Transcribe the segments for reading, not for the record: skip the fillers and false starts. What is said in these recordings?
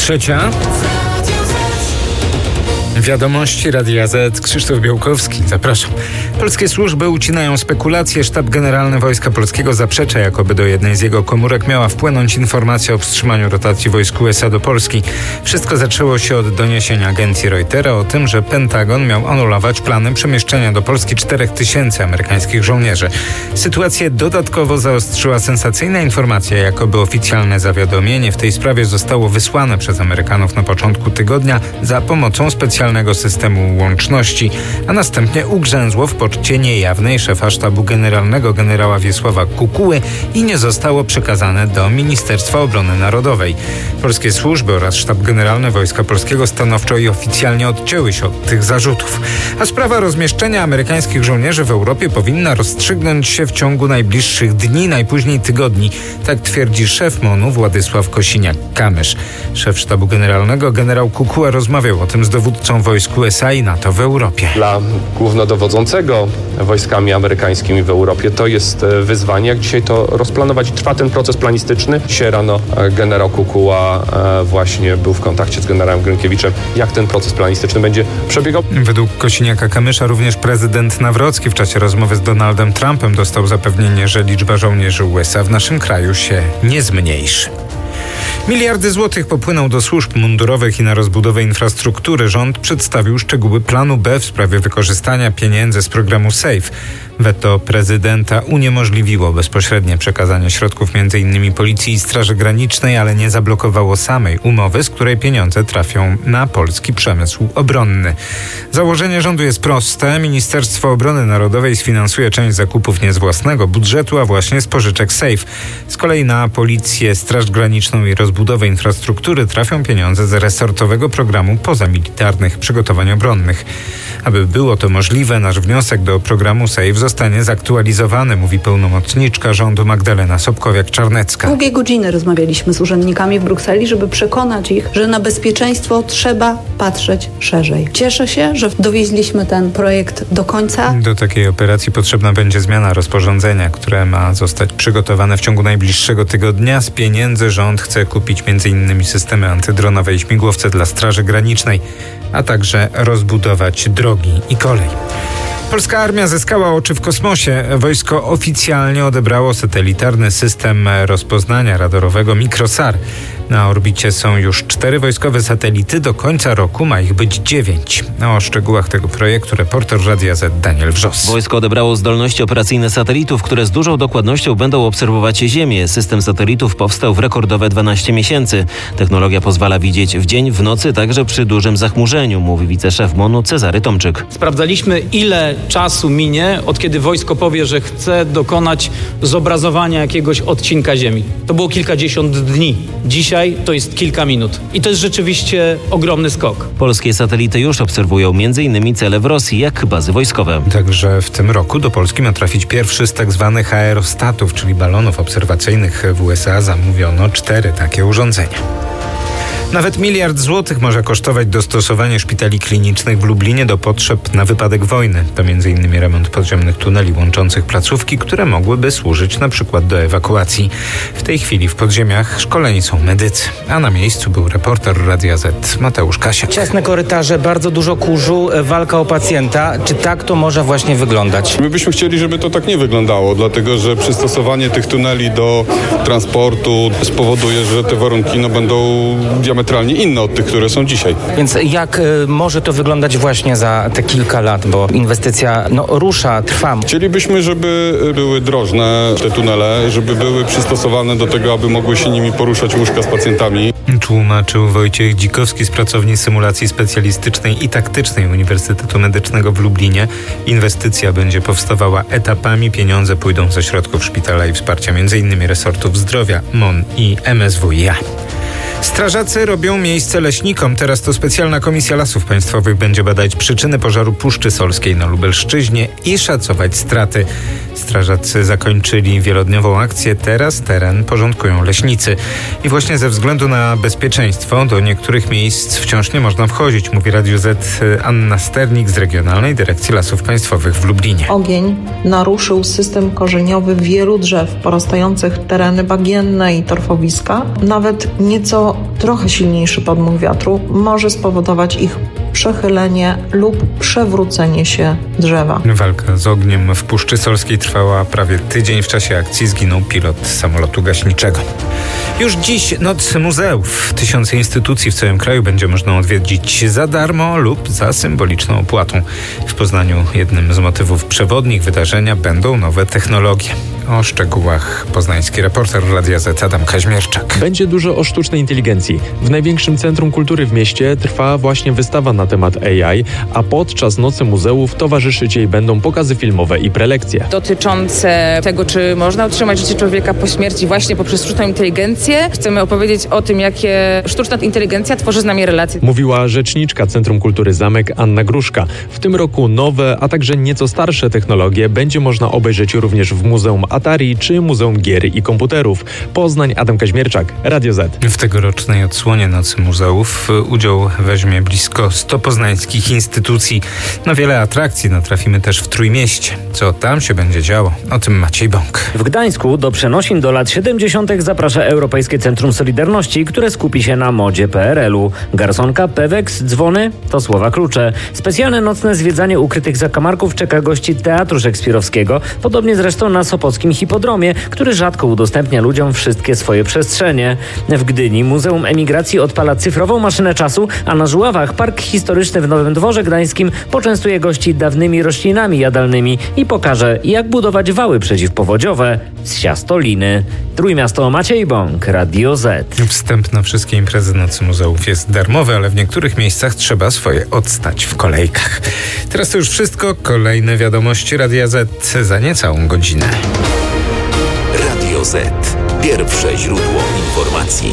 8:03. Wiadomości Radia Z. Krzysztof Białkowski. Zapraszam. Polskie służby ucinają spekulacje. Sztab Generalny Wojska Polskiego zaprzecza, jakoby do jednej z jego komórek miała wpłynąć informacja o wstrzymaniu rotacji wojsk USA do Polski. Wszystko zaczęło się od doniesienia agencji Reutera o tym, że Pentagon miał anulować plany przemieszczenia do Polski 4000 amerykańskich żołnierzy. Sytuację dodatkowo zaostrzyła sensacyjna informacja, jakoby oficjalne zawiadomienie w tej sprawie zostało wysłane przez Amerykanów na początku tygodnia za pomocą specjalnego systemu łączności, a następnie ugrzęzło w poczcie niejawnej szefa sztabu generalnego generała Wiesława Kukuły i nie zostało przekazane do Ministerstwa Obrony Narodowej. Polskie służby oraz Sztab Generalny Wojska Polskiego stanowczo i oficjalnie odcięły się od tych zarzutów. A sprawa rozmieszczenia amerykańskich żołnierzy w Europie powinna rozstrzygnąć się w ciągu najbliższych dni, najpóźniej tygodni. Tak twierdzi szef MON-u Władysław Kosiniak-Kamysz. Szef Sztabu Generalnego generał Kukuła rozmawiał o tym z dowódcą wojsk USA i NATO w Europie. Dla głównodowodzącego wojskami amerykańskimi w Europie to jest wyzwanie, jak dzisiaj to rozplanować. Trwa ten proces planistyczny. Dzisiaj rano generał Kukuła właśnie był w kontakcie z generałem Grynkiewiczem, jak ten proces planistyczny będzie przebiegał. Według Kosiniaka-Kamysza również prezydent Nawrocki w czasie rozmowy z Donaldem Trumpem dostał zapewnienie, że liczba żołnierzy USA w naszym kraju się nie zmniejszy. Miliardy złotych popłyną do służb mundurowych i na rozbudowę infrastruktury. Rząd przedstawił szczegóły planu B w sprawie wykorzystania pieniędzy z programu SAFE. Weto prezydenta uniemożliwiło bezpośrednie przekazanie środków m.in. Policji i Straży Granicznej, ale nie zablokowało samej umowy, z której pieniądze trafią na polski przemysł obronny. Założenie rządu jest proste. Ministerstwo Obrony Narodowej sfinansuje część zakupów nie z własnego budżetu, a właśnie z pożyczek SAFE. Z kolei na Policję, Straż Graniczną i rozbudowę infrastruktury trafią pieniądze z resortowego programu pozamilitarnych przygotowań obronnych. Aby było to możliwe, nasz wniosek do programu SAFE zostanie zaktualizowany, mówi pełnomocniczka rządu Magdalena Sobkowiak-Czarnecka. Długie godziny rozmawialiśmy z urzędnikami w Brukseli, żeby przekonać ich, że na bezpieczeństwo trzeba patrzeć szerzej. Cieszę się, że dowieźliśmy ten projekt do końca. Do takiej operacji potrzebna będzie zmiana rozporządzenia, które ma zostać przygotowane w ciągu najbliższego tygodnia. Z pieniędzy rząd chce kupić m.in. systemy antydronowe i śmigłowce dla Straży Granicznej, a także rozbudować drogi i kolej. Polska armia zyskała oczy w kosmosie. Wojsko oficjalnie odebrało satelitarny system rozpoznania radarowego Mikrosar. Na orbicie są już 4 wojskowe satelity. Do końca roku ma ich być 9. O szczegółach tego projektu reporter Radia Z Daniel Wrzos. Wojsko odebrało zdolności operacyjne satelitów, które z dużą dokładnością będą obserwować Ziemię. System satelitów powstał w rekordowe 12 miesięcy. Technologia pozwala widzieć w dzień, w nocy, także przy dużym zachmurzeniu, mówi wiceszef MON-u Cezary Tomczyk. Sprawdzaliśmy, ile czasu minie, od kiedy wojsko powie, że chce dokonać zobrazowania jakiegoś odcinka Ziemi. To było kilkadziesiąt dni. Dzisiaj to jest kilka minut. I to jest rzeczywiście ogromny skok. Polskie satelity już obserwują m.in. cele w Rosji, jak bazy wojskowe. Także w tym roku do Polski ma trafić pierwszy z tak zwanych aerostatów, czyli balonów obserwacyjnych. W USA zamówiono 4 takie urządzenia. Nawet 1 miliard złotych może kosztować dostosowanie szpitali klinicznych w Lublinie do potrzeb na wypadek wojny. To m.in. remont podziemnych tuneli łączących placówki, które mogłyby służyć na przykład do ewakuacji. W tej chwili w podziemiach szkoleni są medycy, a na miejscu był reporter Radia Z Mateusz Kasiak. Ciasne korytarze, bardzo dużo kurzu, walka o pacjenta. Czy tak to może właśnie wyglądać? My byśmy chcieli, żeby to tak nie wyglądało, dlatego że przystosowanie tych tuneli do transportu spowoduje, że te warunki będą diametralnie inne od tych, które są dzisiaj. Więc jak może to wyglądać właśnie za te kilka lat, bo inwestycja rusza, trwa. Chcielibyśmy, żeby były drożne te tunele, żeby były przystosowane do tego, aby mogły się nimi poruszać łóżka z pacjentami. Tłumaczył Wojciech Dzikowski z pracowni symulacji specjalistycznej i taktycznej Uniwersytetu Medycznego w Lublinie. Inwestycja będzie powstawała etapami. Pieniądze pójdą ze środków szpitala i wsparcia m.in. resortów zdrowia, MON i MSWiA. Strażacy robią miejsce leśnikom. Teraz to specjalna komisja Lasów Państwowych będzie badać przyczyny pożaru Puszczy Solskiej na Lubelszczyźnie i szacować straty. Strażacy zakończyli wielodniową akcję. Teraz teren porządkują leśnicy. I właśnie ze względu na bezpieczeństwo do niektórych miejsc wciąż nie można wchodzić, mówi Radiu Z Anna Sternik z Regionalnej Dyrekcji Lasów Państwowych w Lublinie. Ogień naruszył system korzeniowy wielu drzew porastających tereny bagienne i torfowiska. Nawet nieco trochę silniejszy podmuch wiatru może spowodować ich przechylenie lub przewrócenie się drzewa. Walka z ogniem w Puszczy Solskiej trwała prawie tydzień. W czasie akcji zginął pilot samolotu gaśniczego. Już dziś Noc Muzeów. 1000 instytucji w całym kraju będzie można odwiedzić za darmo lub za symboliczną opłatą. W Poznaniu jednym z motywów przewodnich wydarzenia będą nowe technologie. O szczegółach poznański reporter Radia Z Adam Kaźmierczak. Będzie dużo o sztucznej inteligencji. W największym centrum kultury w mieście trwa właśnie wystawa na temat AI, a podczas Nocy Muzeów towarzyszyć jej będą pokazy filmowe i prelekcje. Dotyczące tego, czy można utrzymać życie człowieka po śmierci właśnie poprzez sztuczną inteligencję. Chcemy opowiedzieć o tym, jakie sztuczna inteligencja tworzy z nami relacje. Mówiła rzeczniczka Centrum Kultury Zamek Anna Gruszka. W tym roku nowe, a także nieco starsze technologie będzie można obejrzeć również w Muzeum Atari czy Muzeum Gier i Komputerów. Poznań, Adam Kaźmierczak, Radio Z. W tegorocznej odsłonie Nocy Muzeów udział weźmie blisko 100 poznańskich instytucji. Na wiele atrakcji natrafimy też w Trójmieście. Co tam się będzie działo? O tym Maciej Bąk. W Gdańsku do przenosin do lat 70. zaprasza Europejskie Centrum Solidarności, które skupi się na modzie PRL-u. Garsonka, peweks, dzwony to słowa klucze. Specjalne nocne zwiedzanie ukrytych zakamarków czeka gości Teatru Szekspirowskiego, podobnie zresztą na Sopockim Hipodromie, który rzadko udostępnia ludziom wszystkie swoje przestrzenie. W Gdyni Muzeum Emigracji odpala cyfrową maszynę czasu, a na Żuławach Park Historyczny w Nowym Dworze Gdańskim poczęstuje gości dawnymi roślinami jadalnymi i pokaże, jak budować wały przeciwpowodziowe z siastoliny. Trójmiasto, Maciej Bąk, Radio Z. Wstęp na wszystkie imprezy Nocy Muzeów jest darmowy, ale w niektórych miejscach trzeba swoje odstać w kolejkach. Teraz to już wszystko. Kolejne wiadomości Radia Z za niecałą godzinę. Radio Z. Pierwsze źródło informacji.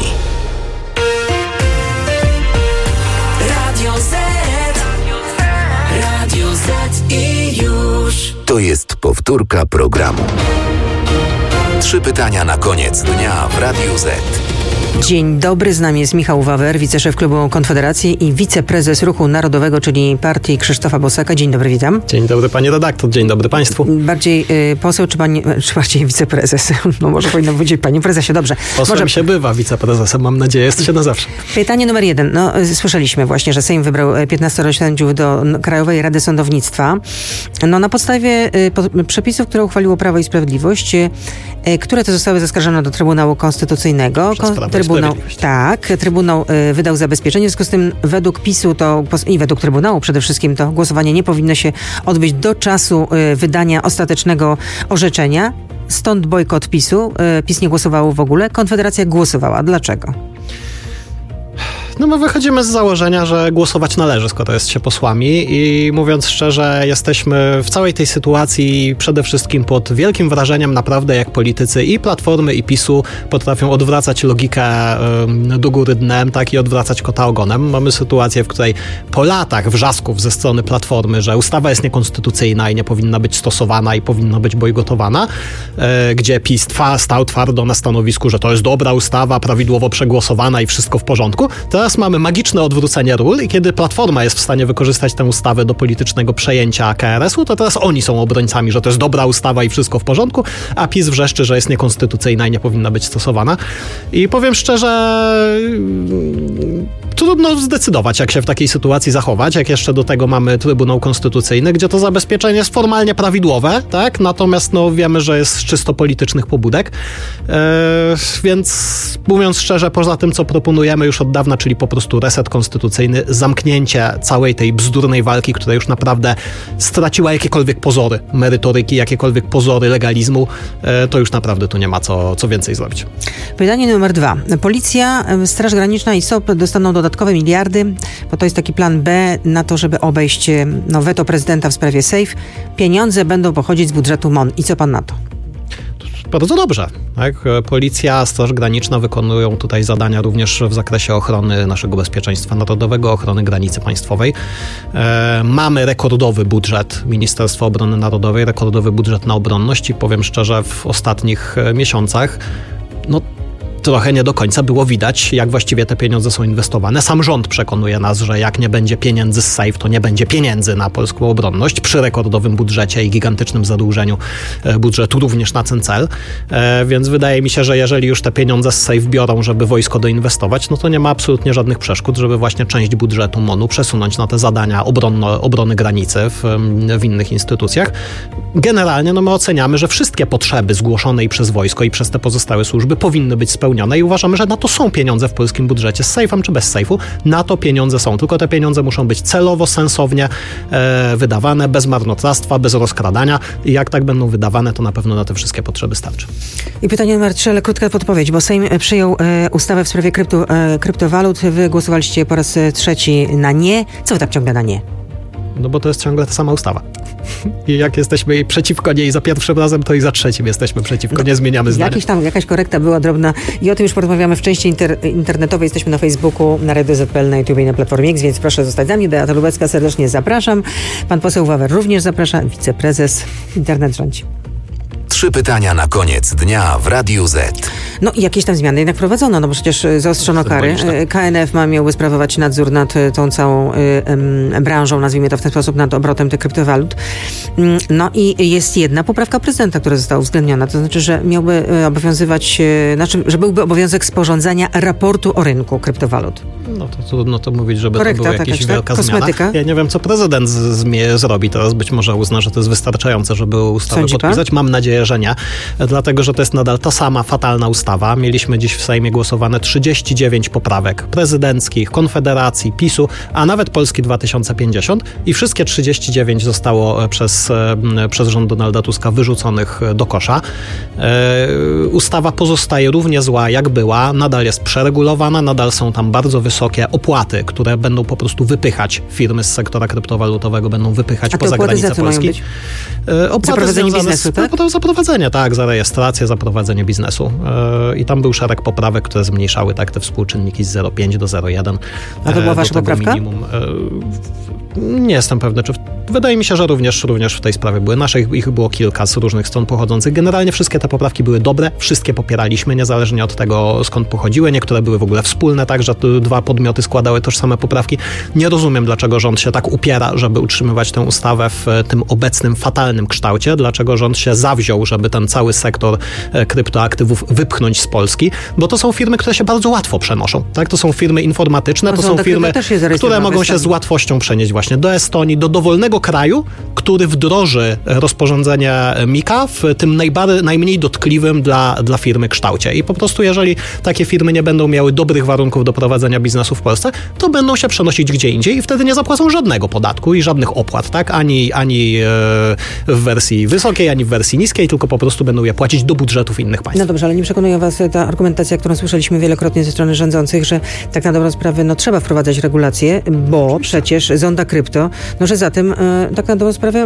Radio Z. Radio Z i już. To jest powtórka programu. 3 pytania na koniec dnia w Radiu Z. Dzień dobry, z nami jest Michał Wawer, wiceszef klubu Konfederacji i wiceprezes Ruchu Narodowego, czyli partii Krzysztofa Bosaka. Dzień dobry, witam. Dzień dobry pani redaktor, dzień dobry państwu. Bardziej poseł czy bardziej wiceprezes? No może powinno powiedzieć panie prezesie, dobrze. Posłem się bywa, wiceprezesem mam nadzieję, jesteście na zawsze. Pytanie numer 1. No, słyszeliśmy właśnie, że Sejm wybrał 15 sędziów do Krajowej Rady Sądownictwa. No na podstawie przepisów, które uchwaliło Prawo i Sprawiedliwość, które to zostały zaskarżone do Trybunału Konstytucyjnego. Trybunał wydał zabezpieczenie, w związku z tym według PiS-u i według Trybunału przede wszystkim to głosowanie nie powinno się odbyć do czasu wydania ostatecznego orzeczenia. Stąd bojkot PiS-u. PiS nie głosowało w ogóle. Konfederacja głosowała. Dlaczego? No my wychodzimy z założenia, że głosować należy, skoro jest się posłami i mówiąc szczerze, jesteśmy w całej tej sytuacji przede wszystkim pod wielkim wrażeniem naprawdę, jak politycy i Platformy, i PiS-u potrafią odwracać logikę do góry dnem, tak, i odwracać kota ogonem. Mamy sytuację, w której po latach wrzasków ze strony Platformy, że ustawa jest niekonstytucyjna i nie powinna być stosowana i powinna być bojkotowana, gdzie PiS stał twardo na stanowisku, że to jest dobra ustawa, prawidłowo przegłosowana i wszystko w porządku. Teraz mamy magiczne odwrócenie ról i kiedy Platforma jest w stanie wykorzystać tę ustawę do politycznego przejęcia KRS-u, to teraz oni są obrońcami, że to jest dobra ustawa i wszystko w porządku, a PiS wrzeszczy, że jest niekonstytucyjna i nie powinna być stosowana. I powiem szczerze, trudno zdecydować, jak się w takiej sytuacji zachować, jak jeszcze do tego mamy Trybunał Konstytucyjny, gdzie to zabezpieczenie jest formalnie prawidłowe, tak? Natomiast wiemy, że jest z czysto politycznych pobudek. Więc mówiąc szczerze, poza tym, co proponujemy już od dawna, czyli po prostu reset konstytucyjny, zamknięcie całej tej bzdurnej walki, która już naprawdę straciła jakiekolwiek pozory merytoryki, jakiekolwiek pozory legalizmu, to już naprawdę tu nie ma co więcej zrobić. Pytanie numer 2. Policja, Straż Graniczna i SOP dostaną dodatkowe miliardy, bo to jest taki plan B na to, żeby obejść weto prezydenta w sprawie SAFE. Pieniądze będą pochodzić z budżetu MON. I co pan na to? Bardzo dobrze. Tak? Policja, Straż Graniczna wykonują tutaj zadania również w zakresie ochrony naszego bezpieczeństwa narodowego, ochrony granicy państwowej. Mamy rekordowy budżet Ministerstwa Obrony Narodowej, rekordowy budżet na obronność i powiem szczerze, w ostatnich miesiącach trochę nie do końca było widać, jak właściwie te pieniądze są inwestowane. Sam rząd przekonuje nas, że jak nie będzie pieniędzy z SAFE, to nie będzie pieniędzy na polską obronność przy rekordowym budżecie i gigantycznym zadłużeniu budżetu również na ten cel. Więc wydaje mi się, że jeżeli już te pieniądze z SAFE biorą, żeby wojsko doinwestować, no to nie ma absolutnie żadnych przeszkód, żeby właśnie część budżetu MON-u przesunąć na te zadania obrony granicy w innych instytucjach. Generalnie my oceniamy, że wszystkie potrzeby zgłoszone i przez wojsko, i przez te pozostałe służby powinny być spełnione i uważamy, że na to są pieniądze w polskim budżecie, z SAFE-em czy bez SAFE-u, na to pieniądze są, tylko te pieniądze muszą być celowo, sensownie wydawane, bez marnotrawstwa, bez rozkradania i jak tak będą wydawane, to na pewno na te wszystkie potrzeby starczy. I pytanie numer 3, ale krótka podpowiedź, bo Sejm przyjął ustawę w sprawie kryptowalut, wy głosowaliście po raz trzeci na nie. Co wy tak ciągle na nie? No bo to jest ciągle ta sama ustawa. I jak jesteśmy przeciwko niej za pierwszym razem, to i za trzecim jesteśmy przeciwko, nie zmieniamy zdania. Jakaś korekta była drobna i o tym już porozmawiamy w części internetowej. Jesteśmy na Facebooku, na Radio ZPL, na YouTube i na Platformie X, więc proszę zostać za mnie. Beata Lubecka, serdecznie zapraszam. Pan poseł Wawer również zaprasza, wiceprezes. Internet rządzi. 3 pytania na koniec dnia w Radiu Z. No i jakieś tam zmiany jednak prowadzono, no bo przecież zaostrzono kary. KNF miałby sprawować nadzór nad tą całą branżą, nazwijmy to w ten sposób, nad obrotem tych kryptowalut. No i jest jedna poprawka prezydenta, która została uwzględniona, to znaczy, że miałby obowiązywać, że byłby obowiązek sporządzania raportu o rynku kryptowalut. No to trudno to mówić, żeby Korekta, to była jakaś wielka zmiana. Ja nie wiem, co prezydent zrobi teraz. Być może uzna, że to jest wystarczające, żeby ustawę podpisać. Mam nadzieję, że nie, dlatego, że to jest nadal ta sama fatalna ustawa. Mieliśmy dziś w Sejmie głosowane 39 poprawek prezydenckich, Konfederacji, PiS-u, a nawet Polski 2050 i wszystkie 39 zostało przez rząd Donalda Tuska wyrzuconych do kosza. Ustawa pozostaje równie zła, jak była, nadal jest przeregulowana, nadal są tam bardzo wysokie opłaty, które będą po prostu wypychać firmy z sektora kryptowalutowego, będą wypychać poza granicę Polski. Opłaty związane biznesu, tak? Zaprowadzenie, tak, za rejestrację, za prowadzenie biznesu. I tam był szereg poprawek, które zmniejszały tak te współczynniki z 0,5 do 0,1. A to była wasza poprawka? Minimum. Nie jestem pewny, czy wydaje mi się, że również w tej sprawie były. Ich było kilka z różnych stron pochodzących. Generalnie wszystkie te poprawki były dobre, wszystkie popieraliśmy, niezależnie od tego, skąd pochodziły. Niektóre były w ogóle wspólne, tak, że 2 podmioty składały tożsame poprawki. Nie rozumiem, dlaczego rząd się tak upiera, żeby utrzymywać tę ustawę w tym obecnym, fatalnym kształcie. Dlaczego rząd się zawziął, żeby ten cały sektor kryptoaktywów wypchnąć z Polski, bo to są firmy, które się bardzo łatwo przenoszą. Tak? To są firmy informatyczne, to są firmy, które mogą się z łatwością przenieść właśnie do Estonii, do dowolnego kraju, który wdroży rozporządzenie MiCA w tym najmniej dotkliwym dla firmy kształcie. I po prostu jeżeli takie firmy nie będą miały dobrych warunków do prowadzenia biznesu w Polsce, to będą się przenosić gdzie indziej i wtedy nie zapłacą żadnego podatku i żadnych opłat, tak? Ani w wersji wysokiej, ani w wersji niskiej, tylko po prostu będą je płacić do budżetów innych państw. No dobrze, ale nie przekonuje was ta argumentacja, którą słyszeliśmy wielokrotnie ze strony rządzących, że tak na dobrą sprawę trzeba wprowadzać regulacje, bo przecież zonda krypto, że za tym tak na dobrą sprawę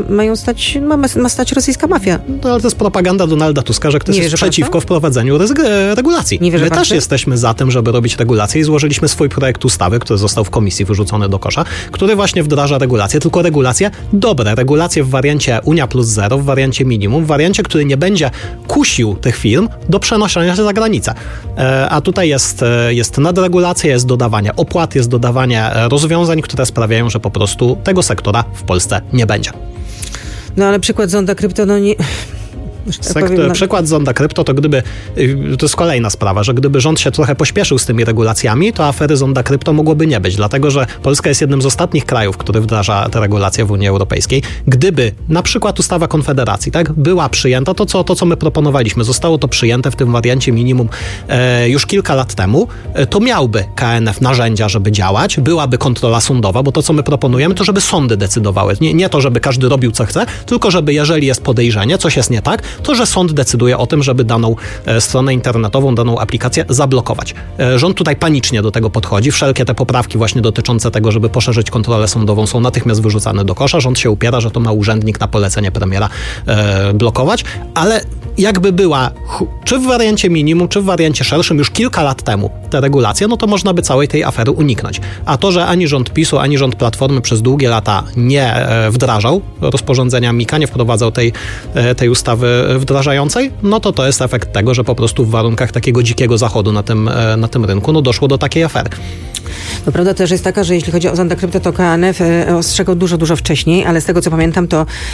ma stać rosyjska mafia. No, ale to jest propaganda Donalda Tuska, że ktoś jest przeciwko wprowadzeniu regulacji. My też jesteśmy za tym, żeby robić regulacje i złożyliśmy swój projekt ustawy, który został w komisji wyrzucony do kosza, który właśnie wdraża regulacje, tylko regulacje dobre, regulacje w wariancie Unia plus 0, w wariancie minimum, w wariancie, który nie będzie kusił tych firm do przenoszenia się za granicę. A tutaj jest nadregulacja, jest dodawanie opłat, jest dodawanie rozwiązań, które sprawiają, że po prostu tego sektora w Polsce nie będzie. No ale przykład zonda krypto, nie... Przykład zonda krypto to jest kolejna sprawa, że gdyby rząd się trochę pośpieszył z tymi regulacjami, to afery zonda krypto mogłoby nie być, dlatego że Polska jest jednym z ostatnich krajów, który wdraża te regulacje w Unii Europejskiej. Gdyby na przykład ustawa Konfederacji była przyjęta, to co my proponowaliśmy, zostało to przyjęte w tym wariancie minimum już kilka lat temu, to miałby KNF narzędzia, żeby działać, byłaby kontrola sądowa, bo to co my proponujemy, to żeby sądy decydowały. Nie to, żeby każdy robił co chce, tylko żeby jeżeli jest podejrzenie, coś jest nie tak, to, że sąd decyduje o tym, żeby daną stronę internetową, daną aplikację zablokować. Rząd tutaj panicznie do tego podchodzi. Wszelkie te poprawki właśnie dotyczące tego, żeby poszerzyć kontrolę sądową, są natychmiast wyrzucane do kosza. Rząd się upiera, że to ma urzędnik na polecenie premiera blokować, ale jakby była, czy w wariancie minimum, czy w wariancie szerszym już kilka lat temu te regulacje, no to można by całej tej afery uniknąć. A to, że ani rząd PiS-u, ani rząd Platformy przez długie lata nie wdrażał rozporządzenia MiKA, nie wprowadzał tej ustawy wdrażającej, no to jest efekt tego, że po prostu w warunkach takiego dzikiego zachodu na tym rynku, no doszło do takiej afery. No prawda też jest taka, że jeśli chodzi o Zonda Krypto, to KNF ostrzegał dużo wcześniej, ale z tego co pamiętam,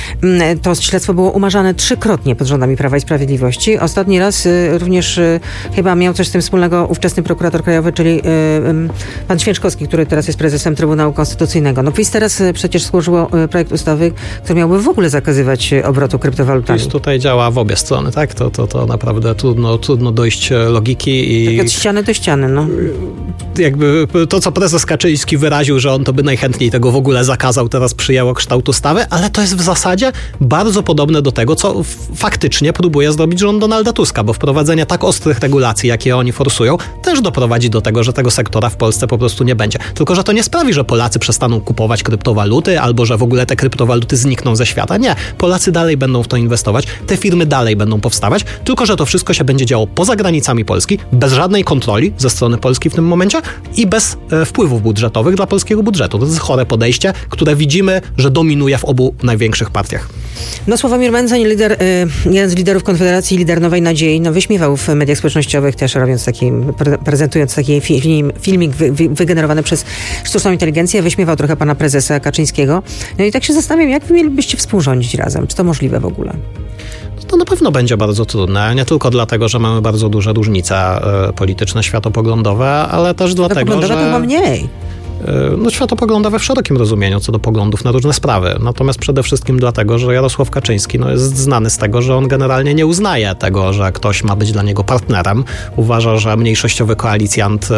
to śledztwo było umarzane 3-krotnie pod rządami Prawa i Sprawiedliwości. Ostatni raz również chyba miał coś z tym wspólnego ówczesny prokurator krajowy, czyli pan Święczkowski, który teraz jest prezesem Trybunału Konstytucyjnego. No PiS teraz przecież złożyło projekt ustawy, który miałby w ogóle zakazywać obrotu kryptowalutami. PiS tutaj działa w obie strony, tak? To naprawdę trudno dojść logiki i... Tak od ściany do ściany, no. Jakby to, co prezes Kaczyński wyraził, że on to by najchętniej tego w ogóle zakazał, teraz przyjęło kształt ustawy, ale to jest w zasadzie bardzo podobne do tego, co faktycznie próbuje zrobić rząd Donalda Tuska, bo wprowadzenie tak ostrych regulacji, jakie oni forsują, też doprowadzi do tego, że tego sektora w Polsce po prostu nie będzie. Tylko że to nie sprawi, że Polacy przestaną kupować kryptowaluty, albo że w ogóle te kryptowaluty znikną ze świata. Nie. Polacy dalej będą w to inwestować, te firmy dalej będą powstawać, tylko że to wszystko się będzie działo poza granicami Polski, bez żadnej kontroli ze strony Polski w tym momencie i bez wpływów budżetowych dla polskiego budżetu. To jest chore podejście, które widzimy, że dominuje w obu największych partiach. No Sławomir Mencen, jeden z liderów Konfederacji, lider Nowej Nadziei, wyśmiewał w mediach społecznościowych też prezentując taki filmik wygenerowany przez sztuczną inteligencję, wyśmiewał trochę pana prezesa Kaczyńskiego. No i tak się zastanawiam, jak wy mielibyście współrządzić razem? Czy to możliwe w ogóle? To na pewno będzie bardzo trudne, nie tylko dlatego, że mamy bardzo duże różnice polityczne, światopoglądowe, ale też dlatego, że... to chyba mniej. Światopoglądowe w szerokim rozumieniu co do poglądów na różne sprawy. Natomiast przede wszystkim dlatego, że Jarosław Kaczyński jest znany z tego, że on generalnie nie uznaje tego, że ktoś ma być dla niego partnerem. Uważa, że mniejszościowy koalicjant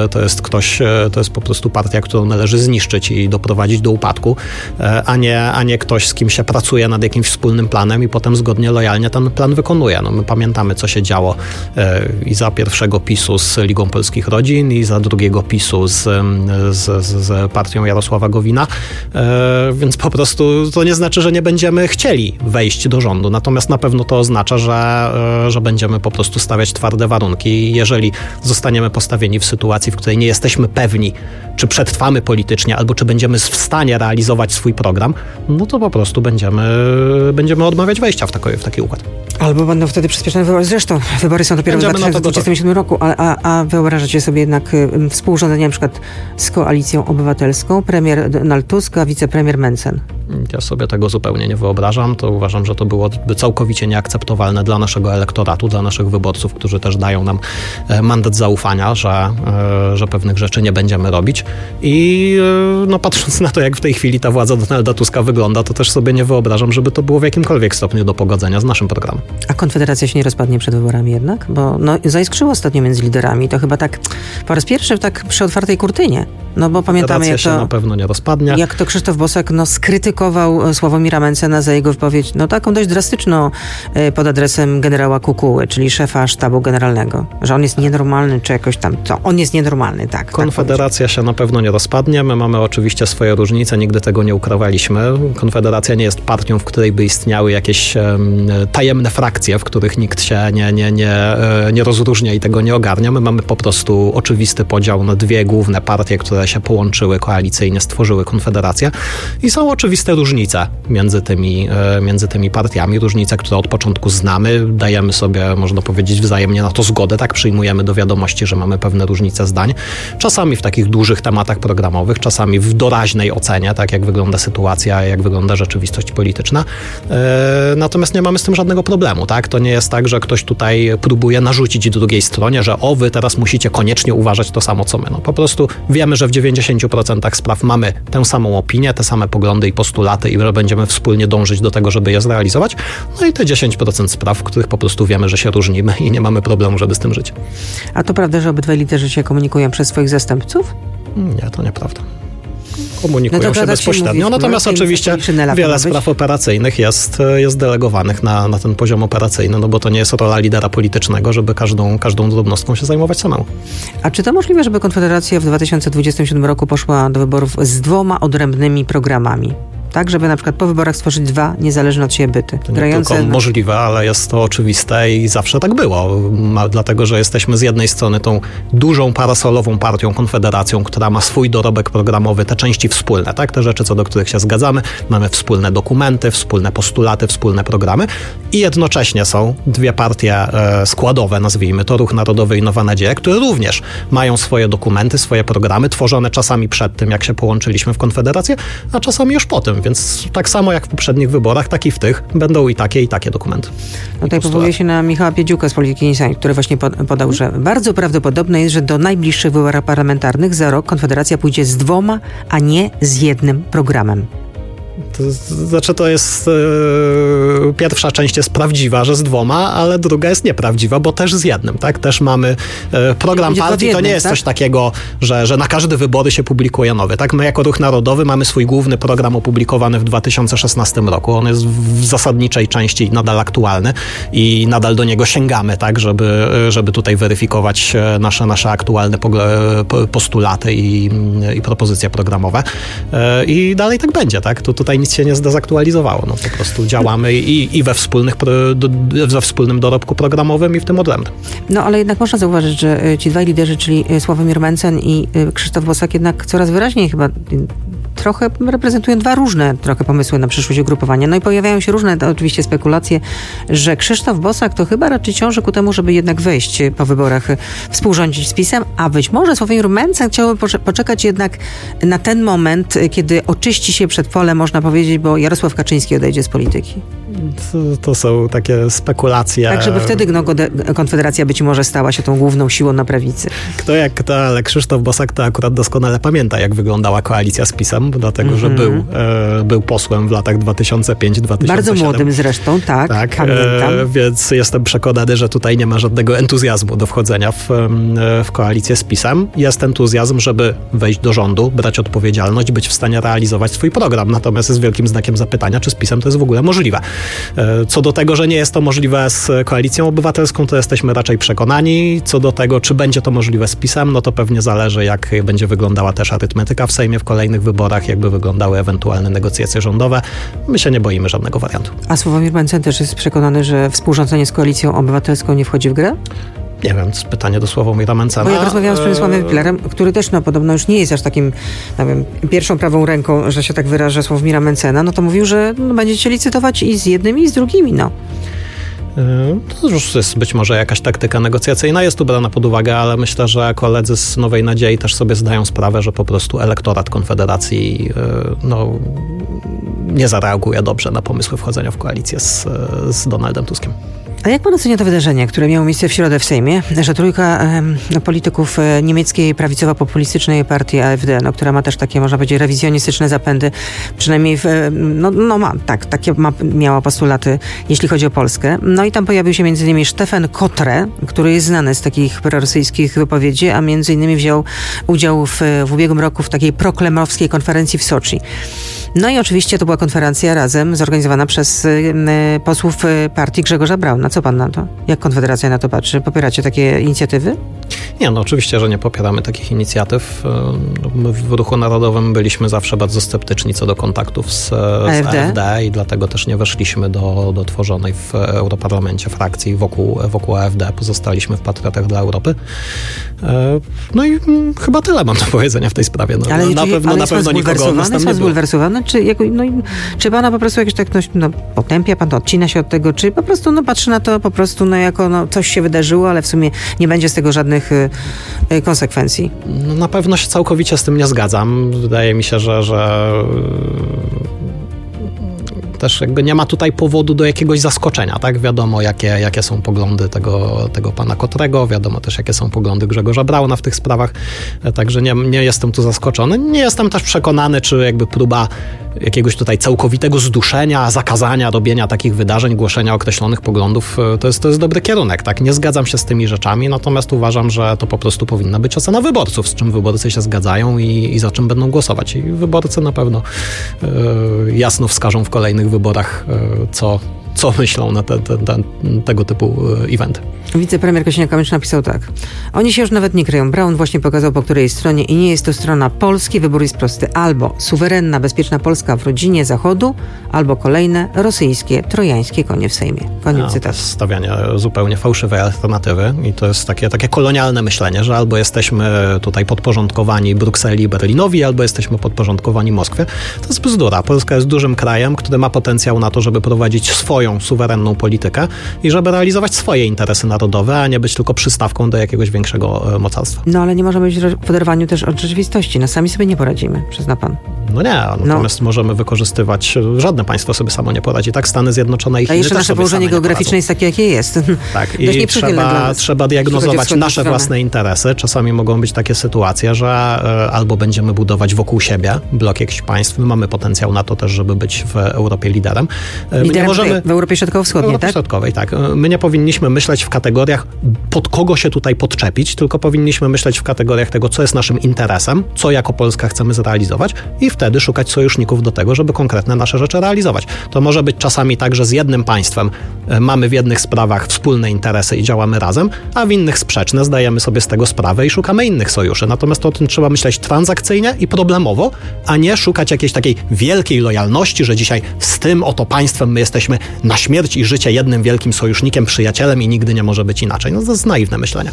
to jest po prostu partia, którą należy zniszczyć i doprowadzić do upadku, a nie ktoś, z kim się pracuje nad jakimś wspólnym planem i potem zgodnie, lojalnie ten plan wykonuje. My pamiętamy, co się działo i za pierwszego PiS-u z Ligą Polskich Rodzin i za drugiego PiS-u z partią Jarosława Gowina, więc po prostu to nie znaczy, że nie będziemy chcieli wejść do rządu, natomiast na pewno to oznacza, że będziemy po prostu stawiać twarde warunki i jeżeli zostaniemy postawieni w sytuacji, w której nie jesteśmy pewni, czy przetrwamy politycznie, albo czy będziemy w stanie realizować swój program, no to po prostu będziemy odmawiać wejścia w taki układ. Albo będą wtedy przyspieszone wybory. Zresztą wybory są dopiero w 2027 roku, a wyobrażacie sobie jednak współrządzenie na przykład z Koalicją Obywatelską, premier Donald Tusk, a wicepremier Mencen? Ja sobie tego zupełnie nie wyobrażam. To uważam, że to byłoby całkowicie nieakceptowalne dla naszego elektoratu, dla naszych wyborców, którzy też dają nam mandat zaufania, że pewnych rzeczy nie będziemy robić. I patrząc na to, jak w tej chwili ta władza Donalda Tuska wygląda, to też sobie nie wyobrażam, żeby to było w jakimkolwiek stopniu do pogodzenia z naszym programem. A Konfederacja się nie rozpadnie przed wyborami jednak? Bo zaiskrzyło ostatnio między liderami. To chyba tak po raz pierwszy tak przy otwartej kurtynie. No bo pamiętamy, jak to... się na pewno nie rozpadnie. Jak to Krzysztof Bosak skrytykował Sławomira Mencena za jego wypowiedź, taką dość drastyczną pod adresem generała Kukuły, czyli szefa sztabu generalnego. Że on jest nienormalny, czy jakoś tam... To on jest nienormalny, tak. Konfederacja się na pewno nie rozpadnie. My mamy oczywiście swoje różnice, nigdy tego nie ukrywaliśmy. Konfederacja nie jest partią, w której by istniały jakieś tajemne frakcje, w których nikt się nie rozróżnia i tego nie ogarnia. My mamy po prostu oczywisty podział na dwie główne partie, które się połączyły koalicyjnie, stworzyły Konfederację i są oczywiste różnice między tymi partiami. Różnice, które od początku znamy, dajemy sobie, można powiedzieć, wzajemnie na to zgodę, tak przyjmujemy do wiadomości, że mamy pewne różnice zdań. Czasami w takich dużych tematach programowych, czasami w doraźnej ocenie, tak jak wygląda sytuacja, jak wygląda rzeczywistość polityczna. Natomiast nie mamy z tym żadnego problemu, tak? To nie jest tak, że ktoś tutaj próbuje narzucić drugiej stronie, że wy teraz musicie koniecznie uważać to samo, co my. Po prostu wiemy, że w 90% spraw mamy tę samą opinię, te same poglądy i postulaty i że będziemy wspólnie dążyć do tego, żeby je zrealizować. No i te 10% spraw, w których po prostu wiemy, że się różnimy i nie mamy problemu, żeby z tym żyć. A to prawda, że obydwaj liderzy się komunikują przez swoich zastępców? Nie, to nieprawda. komunikują się bezpośrednio. Natomiast oczywiście wiele spraw operacyjnych jest delegowanych na ten poziom operacyjny, no bo to nie jest rola lidera politycznego, żeby każdą drobnostką się zajmować samemu. A czy to możliwe, żeby Konfederacja w 2027 roku poszła do wyborów z 2 odrębnymi programami? Tak, żeby na przykład po wyborach stworzyć 2 niezależne od siebie byty. To nie tylko możliwe, ale jest to oczywiste i zawsze tak było. Dlatego, że jesteśmy z jednej strony tą dużą parasolową partią, Konfederacją, która ma swój dorobek programowy, te części wspólne, tak? Te rzeczy, co do których się zgadzamy. Mamy wspólne dokumenty, wspólne postulaty, wspólne programy i jednocześnie są 2 partie składowe, nazwijmy to, Ruch Narodowy i Nowa Nadzieja, które również mają swoje dokumenty, swoje programy, tworzone czasami przed tym, jak się połączyliśmy w Konfederację, a czasami już po tym. Więc tak samo jak w poprzednich wyborach, tak i w tych będą i takie dokumenty. Tutaj powołuje się na Michała Piedziuka z Polityki Insight, który właśnie podał, że bardzo prawdopodobne jest, że do najbliższych wyborów parlamentarnych za rok Konfederacja pójdzie z 2, a nie z 1 programem. To znaczy, to jest pierwsza część jest prawdziwa, że z 2, ale druga jest nieprawdziwa, bo też z 1, tak? Też mamy program partii, to nie jest coś takiego, że na każde wybory się publikuje nowy, tak? My jako Ruch Narodowy mamy swój główny program opublikowany w 2016 roku. On jest w zasadniczej części nadal aktualny i nadal do niego sięgamy, tak? Żeby tutaj weryfikować nasze aktualne postulaty i propozycje programowe. I dalej tak będzie, tak? Tutaj nic się nie zdezaktualizowało. No, po prostu działamy i we wspólnym dorobku programowym i w tym odrębnym. No ale jednak można zauważyć, że ci 2 liderzy, czyli Sławomir Mencen i Krzysztof Bosak, jednak coraz wyraźniej chyba trochę reprezentują 2 różne trochę pomysły na przyszłość ugrupowania. No i pojawiają się różne oczywiście spekulacje, że Krzysztof Bosak to chyba raczej ciąży ku temu, żeby jednak wejść po wyborach, współrządzić z PiS-em, a być może Sławomir Mencen chciałby poczekać jednak na ten moment, kiedy oczyści się przed polem, można powiedzieć, bo Jarosław Kaczyński odejdzie z polityki. To są takie spekulacje. Tak, żeby wtedy Konfederacja być może stała się tą główną siłą na prawicy. Kto jak kto, ale Krzysztof Bosak to akurat doskonale pamięta, jak wyglądała koalicja z PiS-em, dlatego, że był posłem w latach 2005-2007. Bardzo młodym zresztą, tak pamiętam. Więc jestem przekonany, że tutaj nie ma żadnego entuzjazmu do wchodzenia w koalicję z PiS-em. Jest entuzjazm, żeby wejść do rządu, brać odpowiedzialność, być w stanie realizować swój program. Natomiast jest wielkim znakiem zapytania, czy z PiS-em to jest w ogóle możliwe. Co do tego, że nie jest to możliwe z Koalicją Obywatelską, to jesteśmy raczej przekonani. Co do tego, czy będzie to możliwe z PiS-em, no to pewnie zależy, jak będzie wyglądała też arytmetyka w Sejmie w kolejnych wyborach, jakby wyglądały ewentualne negocjacje rządowe. My się nie boimy żadnego wariantu. A Sławomir Mencen też jest przekonany, że współrządzenie z Koalicją Obywatelską nie wchodzi w grę? Nie wiem, to jest pytanie do Sławomira Mencena. Bo ja rozmawiałam z Przemysławem Pilarem, który też podobno już nie jest aż takim, pierwszą prawą ręką, że się tak wyrażę, Sławomira Mencena, no to mówił, że będziecie licytować i z jednymi, i z drugimi, no. To już jest być może jakaś taktyka negocjacyjna, jest tu brana pod uwagę, ale myślę, że koledzy z Nowej Nadziei też sobie zdają sprawę, że po prostu elektorat Konfederacji nie zareaguje dobrze na pomysły wchodzenia w koalicję z Donaldem Tuskiem. A jak pan ocenia to wydarzenie, które miało miejsce w środę w Sejmie, że trójka polityków niemieckiej prawicowo-populistycznej partii AfD, która ma też takie, można powiedzieć, rewizjonistyczne zapędy, przynajmniej miała postulaty, jeśli chodzi o Polskę. No i tam pojawił się m.in. Stefan Kotre, który jest znany z takich prorosyjskich wypowiedzi, a m.in. wziął udział w ubiegłym roku w takiej proklemowskiej konferencji w Soczi. No i oczywiście to była konferencja razem zorganizowana przez posłów partii Grzegorza Brauna. Co pan na to? Jak Konfederacja na to patrzy? Popieracie takie inicjatywy? Nie, no oczywiście, że nie popieramy takich inicjatyw. My w Ruchu Narodowym byliśmy zawsze bardzo sceptyczni co do kontaktów z AfD i dlatego też nie weszliśmy do tworzonej w Europarlamencie frakcji wokół AfD. Pozostaliśmy w Patriotach dla Europy. No i chyba tyle mam do powiedzenia w tej sprawie. No, ale na pewno nikogo od nas tam nie było. Zbulwersowany? Czy pana po prostu jakoś tak potępia, pan odcina się od tego, czy po prostu patrzy na to po prostu jako coś się wydarzyło, ale w sumie nie będzie z tego żadnych konsekwencji? No, na pewno się całkowicie z tym nie zgadzam. Wydaje mi się, że Też jakby nie ma tutaj powodu do jakiegoś zaskoczenia, tak? Wiadomo, jakie są poglądy tego pana Kotrego, wiadomo też, jakie są poglądy Grzegorza Brauna w tych sprawach, także nie jestem tu zaskoczony. Nie jestem też przekonany, czy jakby próba jakiegoś tutaj całkowitego zduszenia, zakazania robienia takich wydarzeń, głoszenia określonych poglądów, to jest dobry kierunek, tak? Nie zgadzam się z tymi rzeczami, natomiast uważam, że to po prostu powinna być ocena wyborców, z czym wyborcy się zgadzają i za czym będą głosować. I wyborcy na pewno jasno wskażą w kolejnych wyborach, co myślą na tego typu eventy. Wicepremier Kosiniak-Kamysz napisał tak. Oni się już nawet nie kryją. Braun właśnie pokazał, po której stronie i nie jest to strona Polski. Wybór jest prosty. Albo suwerenna, bezpieczna Polska w rodzinie Zachodu, albo kolejne rosyjskie, trojańskie konie w Sejmie. Koniec cytatu. To jest stawianie zupełnie fałszywej alternatywy i to jest takie kolonialne myślenie, że albo jesteśmy tutaj podporządkowani Brukseli i Berlinowi, albo jesteśmy podporządkowani Moskwie. To jest bzdura. Polska jest dużym krajem, który ma potencjał na to, żeby prowadzić swoją suwerenną politykę i żeby realizować swoje interesy narodowe, a nie być tylko przystawką do jakiegoś większego mocarstwa. No ale nie możemy być w oderwaniu też od rzeczywistości. No sami sobie nie poradzimy, przyzna pan. No nie, natomiast możemy wykorzystywać, żadne państwo sobie samo nie poradzi. Tak, Stany Zjednoczone i Chiny. A jeszcze nasze położenie geograficzne jest takie, jakie jest. Tak, i trzeba diagnozować nasze własne interesy. Czasami mogą być takie sytuacje, że albo będziemy budować wokół siebie blok jakichś państw. My mamy potencjał na to też, żeby być w Europie liderem. W Europie Środkowo-Wschodniej, tak? Środkowej, tak. My nie powinniśmy myśleć w kategoriach, pod kogo się tutaj podczepić, tylko powinniśmy myśleć w kategoriach tego, co jest naszym interesem, co jako Polska chcemy zrealizować i wtedy szukać sojuszników do tego, żeby konkretne nasze rzeczy realizować. To może być czasami tak, że z jednym państwem mamy w jednych sprawach wspólne interesy i działamy razem, a w innych sprzeczne, zdajemy sobie z tego sprawę i szukamy innych sojuszy. Natomiast o tym trzeba myśleć transakcyjnie i problemowo, a nie szukać jakiejś takiej wielkiej lojalności, że dzisiaj z tym oto państwem my jesteśmy na śmierć i życie jednym wielkim sojusznikiem, przyjacielem i nigdy nie może być inaczej. No to jest naiwne myślenie.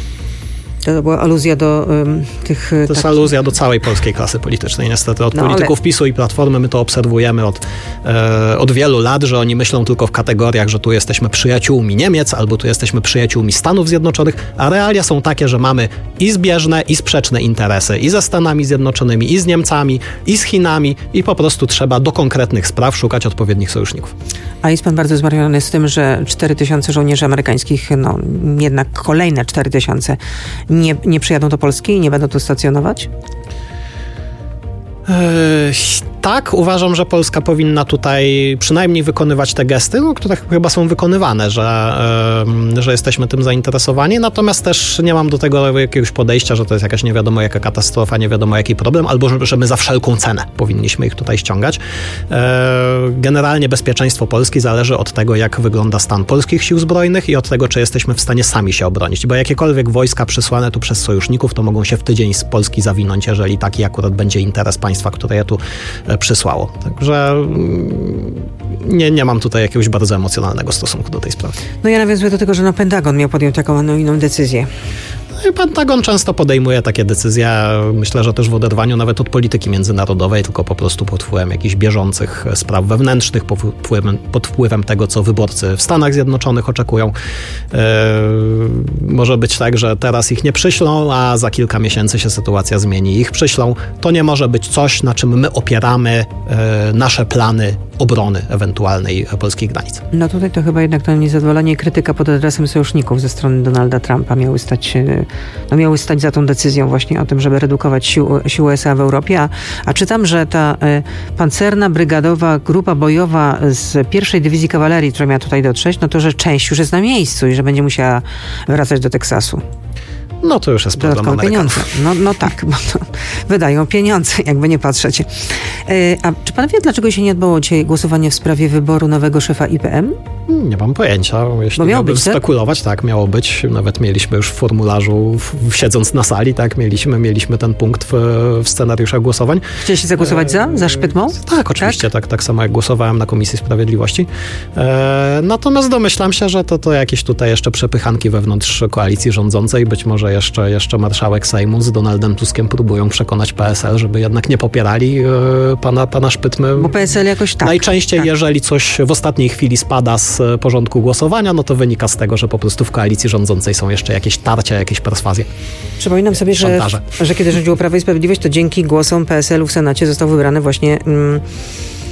To była aluzja do tych... To jest aluzja do całej polskiej klasy politycznej. Niestety od polityków PiS-u i Platformy my to obserwujemy od wielu lat, że oni myślą tylko w kategoriach, że tu jesteśmy przyjaciółmi Niemiec albo tu jesteśmy przyjaciółmi Stanów Zjednoczonych, a realia są takie, że mamy i zbieżne, i sprzeczne interesy i ze Stanami Zjednoczonymi, i z Niemcami, i z Chinami i po prostu trzeba do konkretnych spraw szukać odpowiednich sojuszników. A jest pan bardzo zmartwiony z tym, że 4000 żołnierzy amerykańskich, jednak kolejne 4000 nie przyjadą do Polski i nie będą tu stacjonować? Tak, uważam, że Polska powinna tutaj przynajmniej wykonywać te gesty, które chyba są wykonywane, że jesteśmy tym zainteresowani, natomiast też nie mam do tego jakiegoś podejścia, że to jest jakaś nie wiadomo jaka katastrofa, nie wiadomo jaki problem, albo że my za wszelką cenę powinniśmy ich tutaj ściągać. Generalnie bezpieczeństwo Polski zależy od tego, jak wygląda stan polskich sił zbrojnych i od tego, czy jesteśmy w stanie sami się obronić, bo jakiekolwiek wojska przysłane tu przez sojuszników, to mogą się w tydzień z Polski zawinąć, jeżeli taki akurat będzie interes państwa, które je tu przysłało. Także nie mam tutaj jakiegoś bardzo emocjonalnego stosunku do tej sprawy. No ja nawiązuję do tego, że Pentagon miał podjąć taką, a inną decyzję. Pentagon często podejmuje takie decyzje, myślę, że też w oderwaniu nawet od polityki międzynarodowej, tylko po prostu pod wpływem jakichś bieżących spraw wewnętrznych, pod wpływem tego, co wyborcy w Stanach Zjednoczonych oczekują. Może być tak, że teraz ich nie przyślą, a za kilka miesięcy się sytuacja zmieni i ich przyślą. To nie może być coś, na czym my opieramy nasze plany obrony ewentualnej polskich granic. No tutaj to chyba jednak to niezadowolenie i krytyka pod adresem sojuszników ze strony Donalda Trumpa miały stać za tą decyzją właśnie o tym, żeby redukować sił USA w Europie. A czytam, że ta pancerna, brygadowa grupa bojowa z pierwszej dywizji kawalerii, która miała tutaj dotrzeć, no to, że część już jest na miejscu i że będzie musiała wracać do Teksasu. No to już jest problem Amerykanów. No tak, bo to wydają pieniądze, jakby nie patrzeć. A czy pan wie, dlaczego się nie odbyło dzisiaj głosowanie w sprawie wyboru nowego szefa IPM? Nie mam pojęcia. Jeśli miałbym spekulować, tak, miało być. Nawet mieliśmy już w formularzu, siedząc na sali, tak, mieliśmy ten punkt w scenariuszach głosowań. Chcieliście zagłosować za Szpytmą? Tak, oczywiście, tak samo jak głosowałem na Komisji Sprawiedliwości. Natomiast domyślam się, że to jakieś tutaj jeszcze przepychanki wewnątrz koalicji rządzącej, być może jeszcze marszałek Sejmu z Donaldem Tuskiem próbują przekonać PSL, żeby jednak nie popierali pana Szpytmy. Bo PSL jakoś tak. Najczęściej, jeżeli coś w ostatniej chwili spada z porządku głosowania, no to wynika z tego, że po prostu w koalicji rządzącej są jeszcze jakieś tarcia, jakieś perswazje. Przypominam sobie, że kiedy rządziło Prawo i Sprawiedliwość, to dzięki głosom PSL-u w Senacie został wybrany właśnie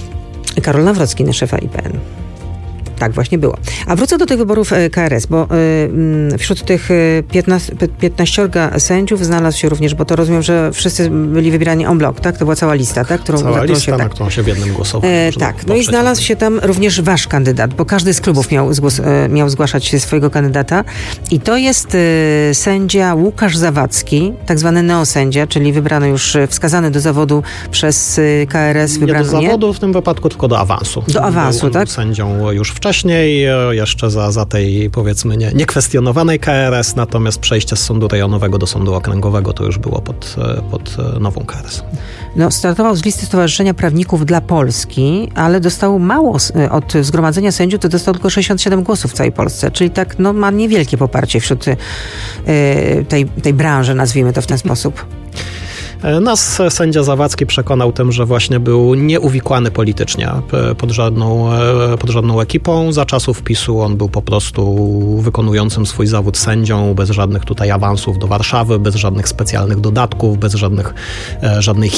Karol Nawrocki na szefa IPN. Tak właśnie było. A wrócę do tych wyborów KRS, bo wśród tych 15 sędziów znalazł się również, bo to rozumiem, że wszyscy byli wybierani en bloc, tak? To była cała lista, tak? Cała lista, na którą się w jednym głosowaniu tak, no i znalazł się tam również wasz kandydat, bo każdy z klubów miał zgłaszać swojego kandydata i to jest sędzia Łukasz Zawadzki, tak zwany neosędzia, czyli wybrany już, wskazany do zawodu przez KRS. Nie do zawodu w tym wypadku, tylko do awansu. Do awansu, był tak? Sędzią już wcześniej, jeszcze za tej, powiedzmy, niekwestionowanej KRS, natomiast przejście z sądu rejonowego do sądu okręgowego to już było pod nową KRS. No, startował z listy Stowarzyszenia Prawników dla Polski, ale dostał mało od zgromadzenia sędziów, to dostał tylko 67 głosów w całej Polsce, czyli tak, no, ma niewielkie poparcie wśród tej branży, nazwijmy to w ten sposób. Nas sędzia Zawadzki przekonał tym, że właśnie był nieuwikłany politycznie pod żadną ekipą. Za czasów PiS-u on był po prostu wykonującym swój zawód sędzią, bez żadnych tutaj awansów do Warszawy, bez żadnych specjalnych dodatków, bez żadnej